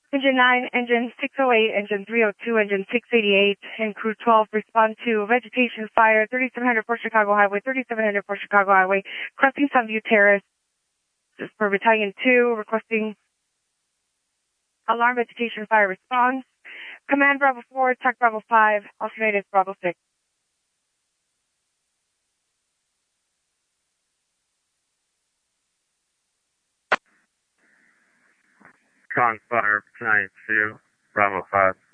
Engine 9, Engine 608, Engine 302, Engine 688, and Crew 12 respond to vegetation fire, 3700 Port Chicago Highway, 3700 Port Chicago Highway, crossing Sunview Terrace. This is for Battalion 2, requesting alarm vegetation fire response. Command Bravo 4, TAC Bravo 5, alternative Bravo 6. Con Fire, Battalion 2, Bravo 5.